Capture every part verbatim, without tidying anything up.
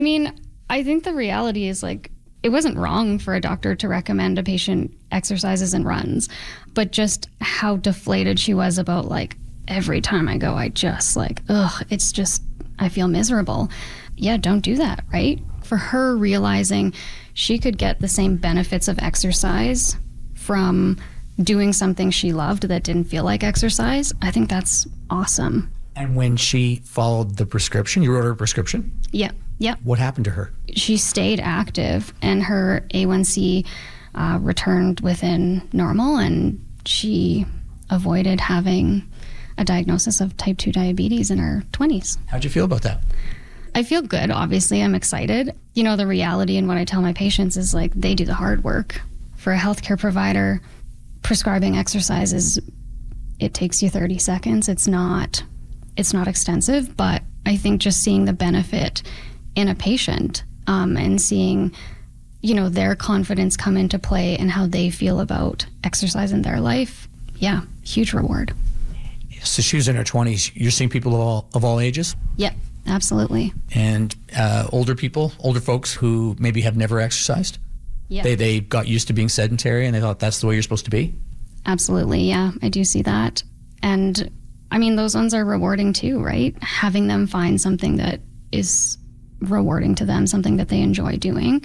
I mean, I think the reality is like, it wasn't wrong for a doctor to recommend a patient exercises and runs, but just how deflated she was about like, every time I go, I just like, ugh, it's just, I feel miserable. Yeah, don't do that, right? For her realizing she could get the same benefits of exercise from doing something she loved that didn't feel like exercise, I think that's awesome. And when she followed the prescription, you wrote her a prescription? Yeah, yeah. What happened to her? She stayed active and her A one C uh, returned within normal, and she avoided having a diagnosis of type two diabetes in her twenties. How'd you feel about that? I feel good, obviously. I'm excited. You know, the reality and what I tell my patients is like, they do the hard work. For a healthcare provider, prescribing exercises, it takes you thirty seconds. It's not, it's not extensive, but I think just seeing the benefit in a patient um, and seeing, you know, their confidence come into play and how they feel about exercise in their life, yeah, huge reward. So she was in her twenties. You're seeing people of all, of all ages? Yep, absolutely. And uh, older people, older folks who maybe have never exercised? Yeah. They, they got used to being sedentary and they thought that's the way you're supposed to be? Absolutely, yeah, I do see that. And I mean, those ones are rewarding too, right? Having them find something that is rewarding to them, something that they enjoy doing,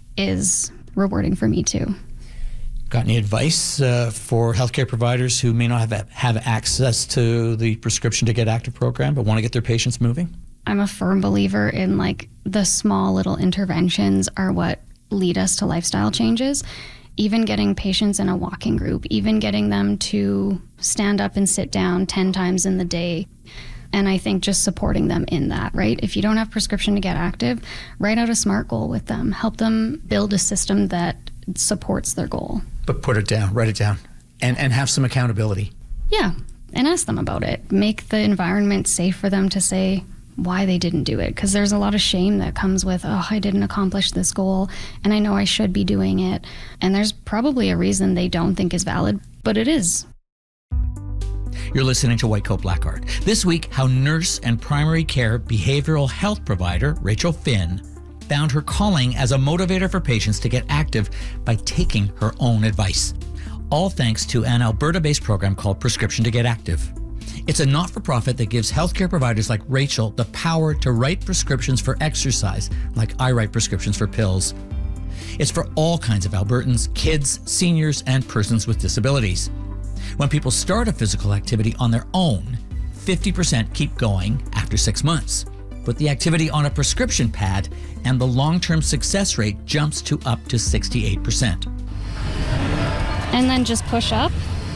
is rewarding for me too. Got any advice uh, for healthcare providers who may not have have access to the Prescription to Get Active program but want to get their patients moving? I'm a firm believer in like the small little interventions are what lead us to lifestyle changes. Even getting patients in a walking group, even getting them to stand up and sit down ten times in the day. And I think just supporting them in that, right? If you don't have Prescription to Get Active, write out a SMART goal with them. Help them build a system that supports their goal. But put it down, write it down, and, and have some accountability. Yeah, and ask them about it. Make the environment safe for them to say why they didn't do it. Because there's a lot of shame that comes with, oh, I didn't accomplish this goal, and I know I should be doing it. And there's probably a reason they don't think is valid, but it is. You're listening to White Coat Black Art. This week, how nurse and primary care behavioral health provider Rachel Finn found her calling as a motivator for patients to get active by taking her own advice. All thanks to an Alberta-based program called Prescription to Get Active. It's a not-for-profit that gives healthcare providers like Rachel the power to write prescriptions for exercise, like I write prescriptions for pills. It's for all kinds of Albertans, kids, seniors, and persons with disabilities. When people start a physical activity on their own, fifty percent keep going after six months. Put the activity on a prescription pad, and the long-term success rate jumps to up to sixty-eight percent. And then just push up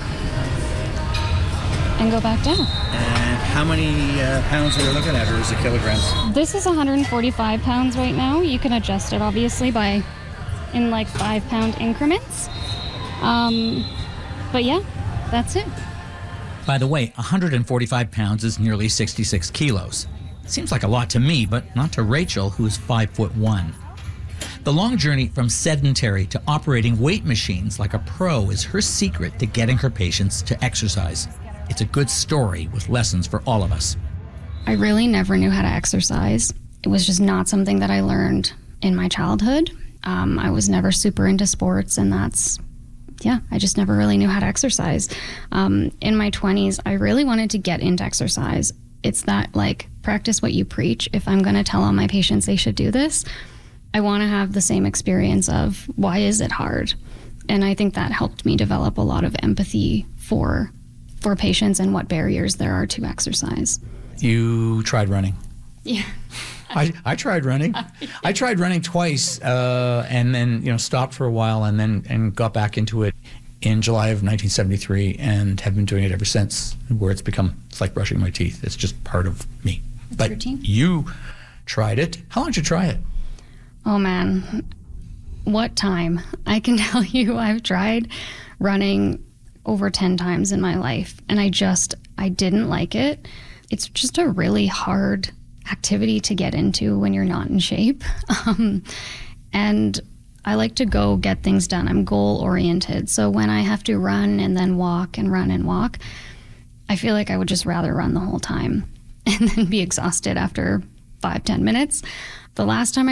and go back down. And how many uh, pounds are we looking at, or is it kilograms? This is one hundred forty-five pounds right now. You can adjust it obviously by in like five pound increments. Um, but yeah, that's it. By the way, one hundred forty-five pounds is nearly sixty-six kilos. Seems like a lot to me, but not to Rachel, who's five foot one. The long journey from sedentary to operating weight machines like a pro is her secret to getting her patients to exercise. It's a good story with lessons for all of us. I really never knew how to exercise. It was just not something that I learned in my childhood. Um, I was never super into sports, and that's, yeah, I just never really knew how to exercise. Um, in my twenties, I really wanted to get into exercise. It's that, like, practice what you preach. If I'm going to tell all my patients they should do this, I want to have the same experience of why is it hard? And I think that helped me develop a lot of empathy for for patients and what barriers there are to exercise. You tried running. Yeah. I, I tried running. I tried running twice uh, and then, you know, stopped for a while and then and got back into it in July of nineteen seventy-three and have been doing it ever since, where it's become, it's like brushing my teeth. It's just part of me. It's but routine. You tried it. How long did you try it? Oh man, what time? I can tell you I've tried running over ten times in my life, and I just, I didn't like it. It's just a really hard activity to get into when you're not in shape. Um, and I like to go get things done. I'm goal oriented. So when I have to run and then walk and run and walk, I feel like I would just rather run the whole time and then be exhausted after five, ten minutes. The last time I